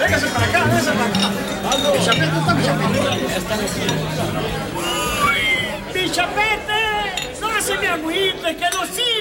véngase para acá, véngase para acá. Mi chapete, ¿dónde está mi chapete? ¡Mi chapete! ¡No se me agüite, que no sirve!